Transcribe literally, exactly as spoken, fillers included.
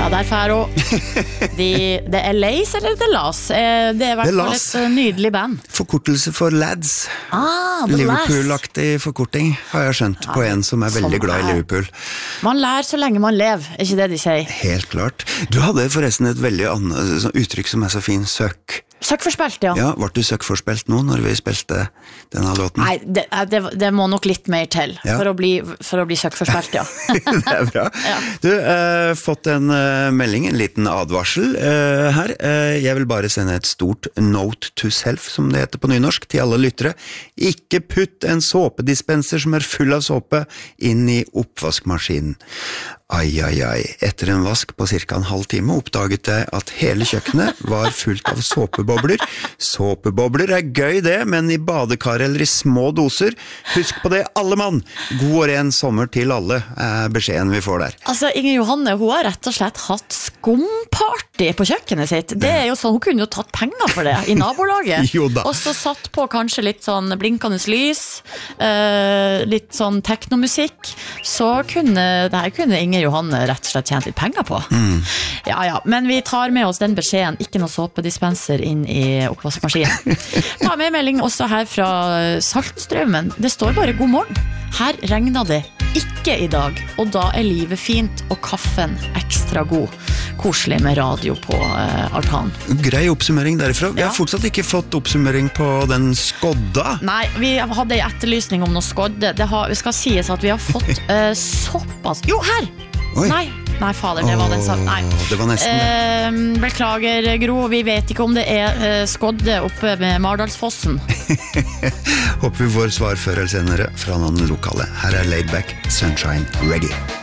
der Faro. De, det er Lays eller det Las? Det er i hvert fall et nydelig band. Forkortelse for Lads. Ah, The Liverpool-aktig forkorting, har jeg skjønt, ja, på en som er veldig glad i Liverpool. Man lærer så lenge man lever, er ikke det de sier? Helt klart. Du hadde forresten et veldig annet uttrykk som er så fin, søk. Søkkforspilt, ja. Ja, var du søkkforspilt nå når vi spilte denne låten? Nei, det, det, det må nok litt mer til ja. for, å bli, for å bli søkkforspilt, ja. Det er bra. Ja. Du, uh, fått en uh, melding, en liten advarsel uh, her. Uh, jeg vil bare sende et stort note to self, som det heter på nynorsk, til alle lyttere. Ikke putt en såpedispenser som er full av såpe inn i oppvaskmaskinen. Ai, ai, ai. Etter en vask på cirka en halv time oppdaget jeg at hele kjøkkenet var fullt av såpebobler. Såpebobler er gøy det, men i badekar eller i små doser. Husk på det, alle mann! God og ren sommer til alle, er beskjeden vi får der. Altså, Inger Johanne, hun har rett og slett hatt skumparty på kjøkkenet sitt. Det er jo sånn, hun kunne jo tatt penger for det i nabolaget. Jo da. Og så satt på kanskje litt sånn blinkende lys, uh, litt sånn teknomusikk. Så kunne, det her kunne Inger Johanne rett og slett tjent litt penger på. Mm. Ja, ja, men vi tar med oss den beskjeden, ikke noe såpedispenser inn i oppvaskmaskinen. Ta med melding også her fra Saltstraumen. Det står bare god morgen. Her regner det ikke i dag, og da er livet fint og kaffen ekstra god. Koselig med radio på uh, altan. Grei oppsummering derifra. Vi har ja. fortsatt ikke fått oppsummering på den skodda. Nei, vi hadde en etterlysning om noe skodde. Det har, skal sies at vi har fått uh, såpass... Jo, her! Oi. Nei, nei, fader, det var den sa. Nei. Det var nesten det. Uh, beklager, Gro, vi vet ikke om det er uh, skodde oppe med Mardalsfossen. Håper vi får svar før eller senere fra noen lokale. Her er Laidback Sunshine Reggae.